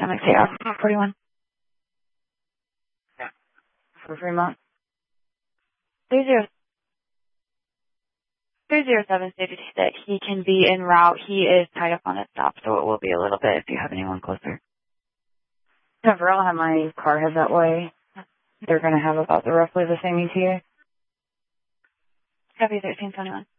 MXA off 41. For Fremont. 307 stated that he can be en route. He is tied up on a stop, so it will be a little bit if you have anyone closer. Yeah, for all how my car heads that way, they're going to have about roughly the same ETA. Copy 1321.